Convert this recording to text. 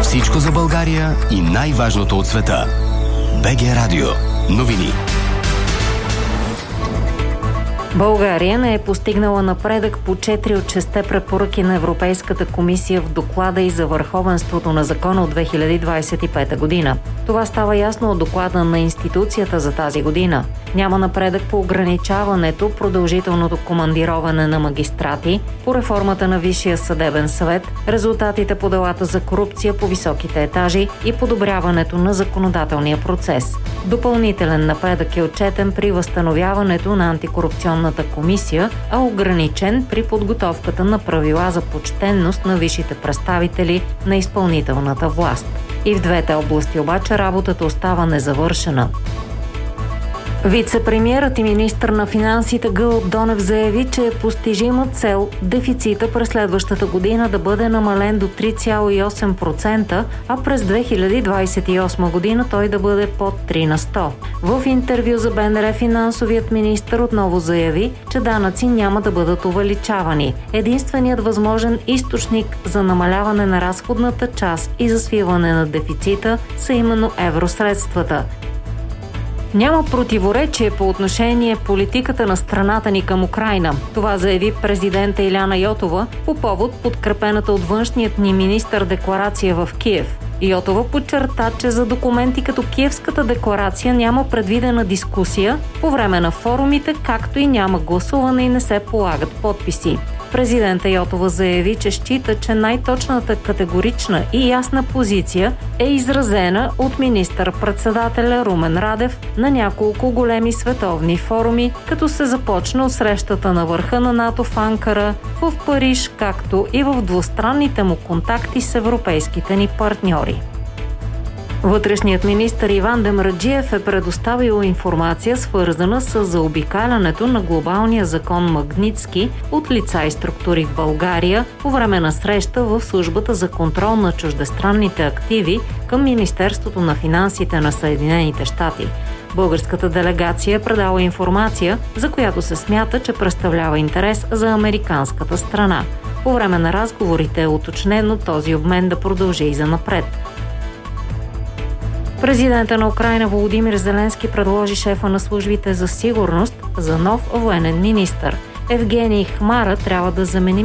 Всичко за България и най-важното от света. БГ Радио. Новини. България не е постигнала напредък по 4 от 6 препоръки на Европейската комисия в доклада и за върховенството на закона от 2025 година. Това става ясно от доклада на институцията за тази година. Няма напредък по ограничаването, продължителното командироване на магистрати, по реформата на Висшия съдебен съвет, резултатите по делата за корупция по високите етажи и подобряването на законодателния процес. Допълнителен напредък е отчетен при възстановяването на антикорупционната комисия, а ограничен при подготовката на правила за почтенност на висшите представители на изпълнителната власт. И в двете области обаче работата остава незавършена. Вице-премиерът и министър на финансите Гълъб Донев заяви, че е постижима цел дефицита през следващата година да бъде намален до 3,8%, а през 2028 година той да бъде под 3%. В интервю за БНР финансовият министър отново заяви, че данъци няма да бъдат увеличавани. Единственият възможен източник за намаляване на разходната част и за свиване на дефицита са именно евросредствата. Няма противоречие по отношение политиката на страната ни към Украйна. Това заяви президента Иляна Йотова по повод подкрепената от външният ни министър декларация в Киев. Йотова подчерта, че за документи като Киевската декларация няма предвидена дискусия по време на форумите, както и няма гласуване и не се полагат подписи. Президента Йотова заяви, че счита, че най-точната категорична и ясна позиция е изразена от министър-председателя Румен Радев на няколко големи световни форуми, като се започна от срещата на върха на НАТО в Анкара, в Париж, както и в двустранните му контакти с европейските ни партньори. Вътрешният министър Иван Демраджиев е предоставил информация, свързана с заобикалянето на глобалния закон Магнитски от лица и структури в България по време на среща в службата за контрол на чуждестранните активи към Министерството на финансите на Съединените щати. Българската делегация е предала информация, за която се смята, че представлява интерес за американската страна. По време на разговорите е уточнено този обмен да продължи и занапред. Президента на Украйна Володимир Зеленски предложи шефа на службите за сигурност за нов военен министър. Евгений Хмара трябва да замени